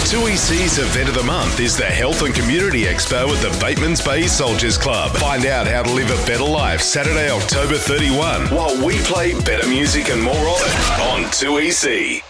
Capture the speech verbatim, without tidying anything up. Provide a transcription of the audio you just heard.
two E C's event of the month is the Health and Community Expo at the Batemans Bay Soldiers Club. Find out how to live a better life Saturday, October thirty-first, while we play better music and more of it on two E C.